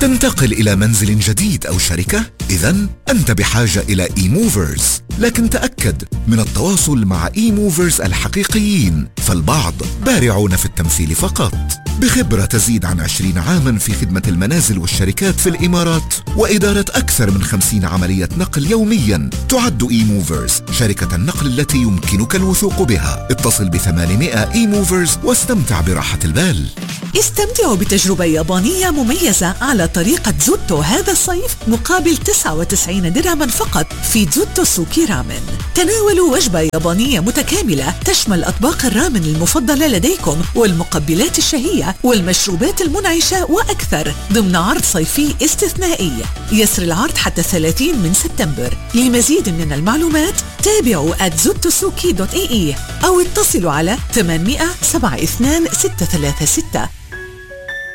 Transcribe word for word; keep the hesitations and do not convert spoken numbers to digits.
تنتقل إلى منزل جديد أو شركة؟ إذن أنت بحاجة إلى إيموفرز، لكن تأكد من التواصل مع إيموفرز الحقيقيين، فالبعض بارعون في التمثيل فقط. بخبرة تزيد عن عشرين عاما في خدمة المنازل والشركات في الإمارات وإدارة أكثر من خمسين عملية نقل يوميا، تعد إيموفرز شركة النقل التي يمكنك الوثوق بها. اتصل بثمانمائة إيموفرز واستمتع براحة البال. استمتعوا بتجربة يابانية مميزة على طريقة زوتو هذا الصيف مقابل تسعة وتسعين درهما فقط في زوتو سوكي رامن. تناولوا وجبة يابانية متكاملة تشمل أطباق الرامن المفضلة لديكم والمقبلات الشهية والمشروبات المنعشة وأكثر ضمن عرض صيفي استثنائي. يسر العرض حتى ثلاثين من سبتمبر. لمزيد من المعلومات تابعوا آت زوتوسوكي دوت إي إي أو اتصلوا على ثمانمائة سبعة اثنين ستة ثلاثة ستة.